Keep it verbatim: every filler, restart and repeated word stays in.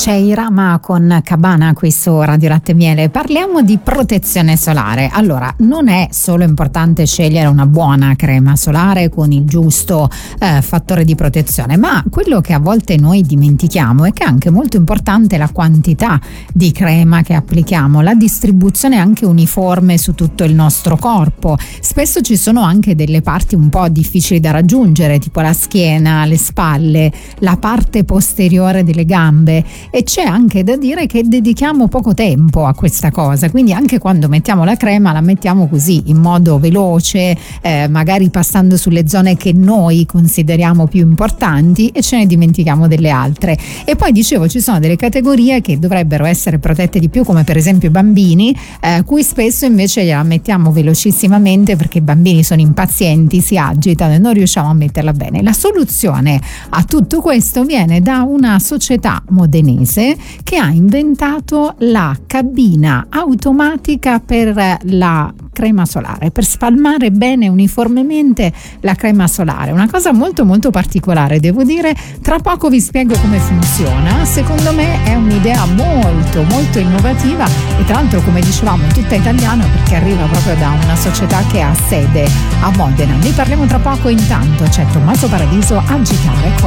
Ceirama con Cabana qui su Radio Latte e Miele. Parliamo di protezione solare. Allora, non è solo importante scegliere una buona crema solare con il giusto eh, fattore di protezione, ma quello che a volte noi dimentichiamo è che è anche molto importante la quantità di crema che applichiamo, la distribuzione anche uniforme su tutto il nostro corpo. Spesso ci sono anche delle parti un po' difficili da raggiungere, tipo la schiena, le spalle, la parte posteriore delle gambe, e c'è anche da dire che dedichiamo poco tempo a questa cosa, quindi anche quando mettiamo la crema la mettiamo così in modo veloce, eh, magari passando sulle zone che noi consideriamo più importanti e ce ne dimentichiamo delle altre. E poi dicevo, ci sono delle categorie che dovrebbero essere protette di più, come per esempio i bambini, eh, cui spesso invece gliela mettiamo velocissimamente perché i bambini sono impazienti, si agitano e non riusciamo a metterla bene. La soluzione a tutto questo viene da una società modenese che ha inventato la cabina automatica per la crema solare, per spalmare bene uniformemente la crema solare. Una cosa molto molto particolare, devo dire. Tra poco vi spiego come funziona. Secondo me è un'idea molto molto innovativa e tra l'altro, come dicevamo, tutta italiana, perché arriva proprio da una società che ha sede a Modena. Ne parliamo tra poco. Intanto c'è Tommaso Paradiso a Agitare.